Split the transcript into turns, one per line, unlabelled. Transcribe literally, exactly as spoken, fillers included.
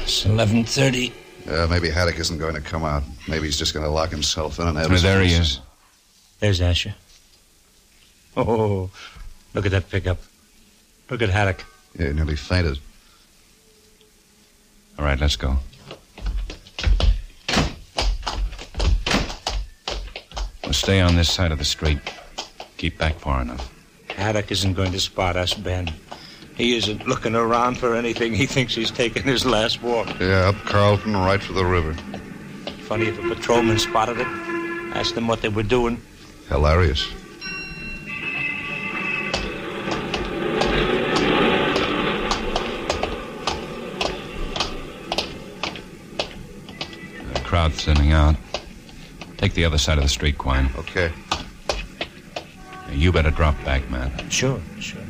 It's eleven thirty.
Uh, maybe Haddock isn't going to come out. Maybe he's just going to lock himself in and have
oh,
his...
There he is.
There's Asher. Oh, look at that pickup. Look at Haddock.
Yeah, he nearly fainted.
All right, let's go. We'll stay on this side of the street. Keep back far enough.
Haddock isn't going to spot us, Ben. He isn't looking around for anything. He thinks he's taking his last walk.
Yeah, up Carlton, right for the river.
Funny if a patrolman spotted it. Asked them what they were doing.
Hilarious.
The crowd's thinning out. Take the other side of the street, Quine.
Okay.
You better drop back, man.
Sure, sure.